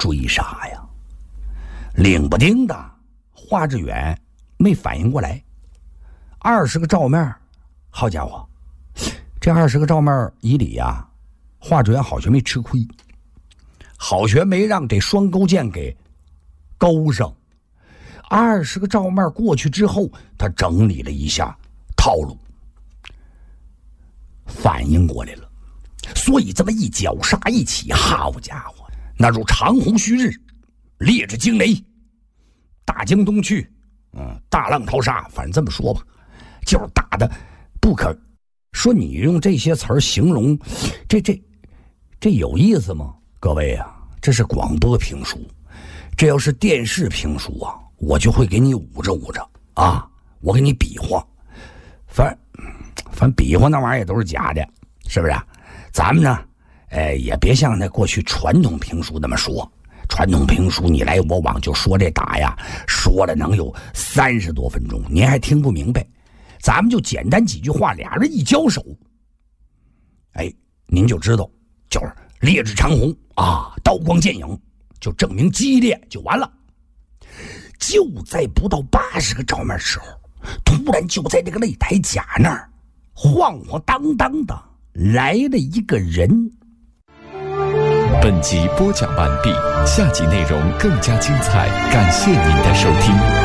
追杀呀。领不丁的，华志远没反应过来，20个照面，好家伙，这20个照面以里呀，华志远好学没吃亏，好学没让这双钩剑给勾上。20个照面过去之后，他整理了一下套路，反应过来了，所以这么一绞杀一起，好家伙，那如长虹旭日，烈日惊雷，大江东去，大浪淘沙，反正这么说吧，就是打的不可说。你用这些词儿形容，这有意思吗？各位啊，这是广播评书，这要是电视评书啊，我就会给你捂着啊，我给你比划，反正比划那玩意儿也都是假的，是不是？咱们呢，也别像那过去传统评书那么说。传统评书你来我往就说这打呀，说了能有30多分钟，您还听不明白。咱们就简单几句话，俩人一交手，您就知道，就是烈日长虹啊，刀光剑影，就证明激烈就完了。就在不到80个照面时候，突然就在这个擂台甲那儿晃晃荡荡的来了一个人。 本集播讲完毕，下集内容更加精彩，感谢您的收听。